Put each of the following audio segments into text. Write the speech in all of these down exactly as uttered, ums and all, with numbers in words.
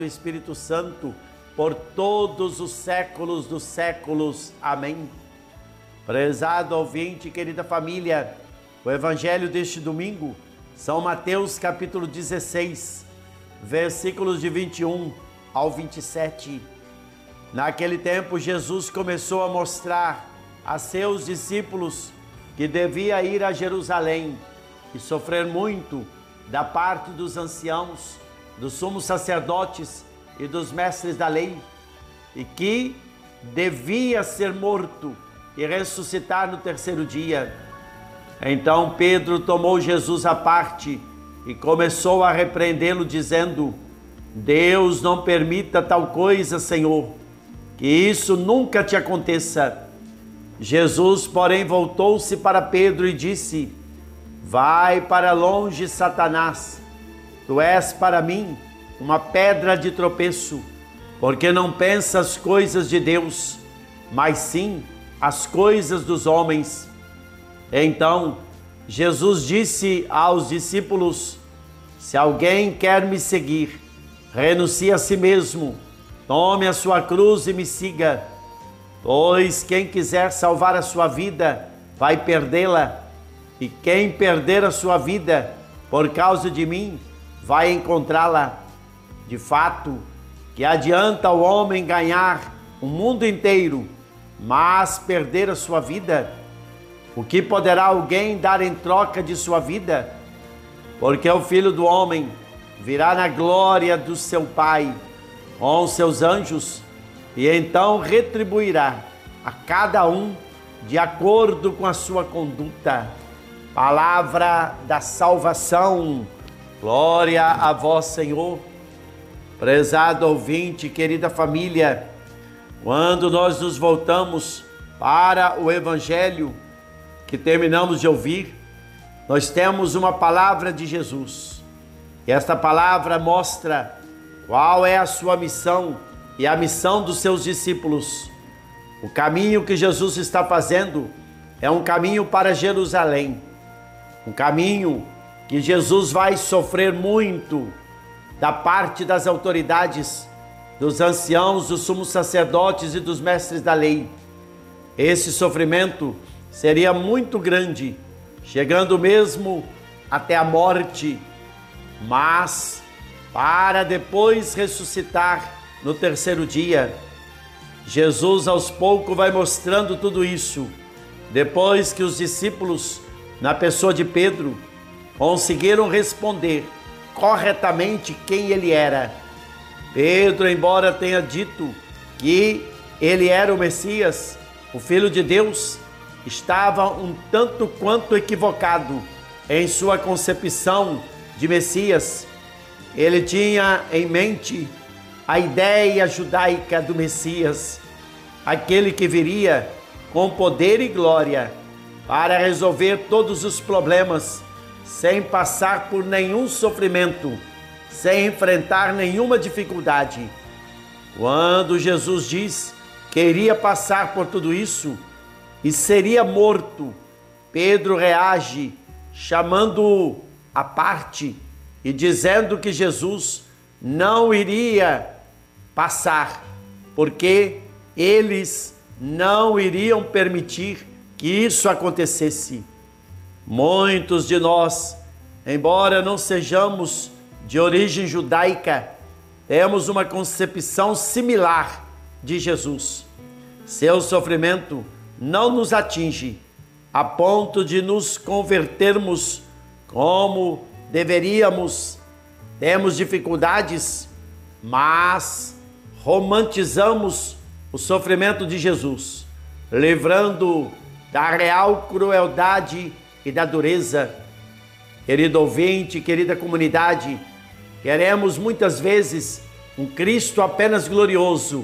do Espírito Santo, por todos os séculos dos séculos. Amém. Prezado ouvinte, querida família, o Evangelho deste domingo, São Mateus capítulo dezesseis, versículos de vinte e um ao vinte e sete. Naquele tempo, Jesus começou a mostrar a seus discípulos que devia ir a Jerusalém e sofrer muito da parte dos anciãos, dos sumos sacerdotes e dos mestres da lei, e que devia ser morto e ressuscitar no terceiro dia. Então Pedro tomou Jesus à parte e começou a repreendê-lo, dizendo: Deus não permita tal coisa, Senhor, que isso nunca te aconteça. Jesus, porém, voltou-se para Pedro e disse: Vai para longe, Satanás. Tu és para mim uma pedra de tropeço, porque não pensas as coisas de Deus, mas sim as coisas dos homens. Então Jesus disse aos discípulos: Se alguém quer me seguir, renuncie a si mesmo, tome a sua cruz e me siga. Pois quem quiser salvar a sua vida, vai perdê-la, e quem perder a sua vida por causa de mim, vai encontrá-la. De fato, que adianta o homem ganhar o mundo inteiro, mas perder a sua vida? O que poderá alguém dar em troca de sua vida? Porque o Filho do Homem virá na glória do seu Pai com os seus anjos, e então retribuirá a cada um de acordo com a sua conduta. Palavra da salvação. Glória a vós, Senhor. Prezado ouvinte, querida família, quando nós nos voltamos para o Evangelho que terminamos de ouvir, nós temos uma palavra de Jesus. E esta palavra mostra qual é a sua missão e a missão dos seus discípulos. O caminho que Jesus está fazendo é um caminho para Jerusalém, um caminho que Jesus vai sofrer muito da parte das autoridades, dos anciãos, dos sumos sacerdotes e dos mestres da lei. Esse sofrimento seria muito grande, chegando mesmo até a morte, mas para depois ressuscitar no terceiro dia. Jesus aos poucos vai mostrando tudo isso, depois que os discípulos, na pessoa de Pedro, conseguiram responder corretamente quem ele era. Pedro, embora tenha dito que ele era o Messias, o Filho de Deus, estava um tanto quanto equivocado em sua concepção de Messias. Ele tinha em mente a ideia judaica do Messias, aquele que viria com poder e glória para resolver todos os problemas, sem passar por nenhum sofrimento, sem enfrentar nenhuma dificuldade. Quando Jesus diz que iria passar por tudo isso e seria morto, Pedro reage chamando-o à parte e dizendo que Jesus não iria passar, porque eles não iriam permitir que isso acontecesse. Muitos de nós, embora não sejamos de origem judaica, temos uma concepção similar de Jesus. Seu sofrimento não nos atinge a ponto de nos convertermos como deveríamos. Temos dificuldades, mas romantizamos o sofrimento de Jesus, livrando da real crueldade e da dureza. Querido ouvinte, querida comunidade, queremos muitas vezes um Cristo apenas glorioso,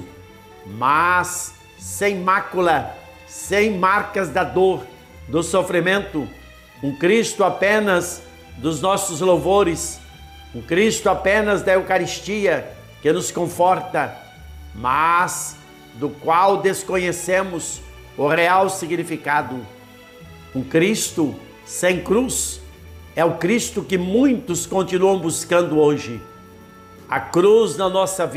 mas sem mácula, sem marcas da dor, do sofrimento, um Cristo apenas dos nossos louvores, um Cristo apenas da Eucaristia que nos conforta, mas do qual desconhecemos o real significado. Um Cristo sem cruz é o Cristo que muitos continuam buscando hoje. A cruz na nossa